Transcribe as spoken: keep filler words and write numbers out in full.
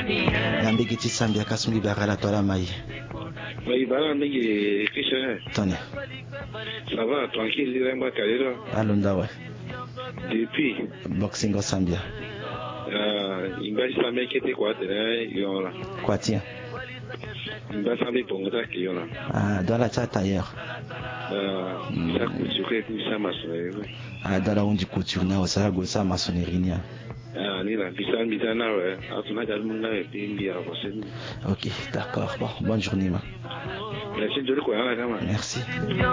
Yambegiti Sambia Kasumi Barala Tola Maï. Oui, bah, mais il est Christian. Tenez. Ça va, tranquille, il est en carrière. Alonda, ouais. Depuis. Boxing au Sambia. Euh, il va s'amener qui était quoi, il y en a. Quoi, tiens? Il va s'amener pour nous, qu'il y en a. Ah, dans la chat ailleurs. Euh, ça couture et puis ça maçonnerie. Ah, dans la onde couture, na, ça, ça maçonnerie, Ah, ni la pista, ni la nave, ah, tu n'as pas de monde là, et puis il y a ok, d'accord. Bon, bonne journée, ma. Merci de le quoi, hein, merci.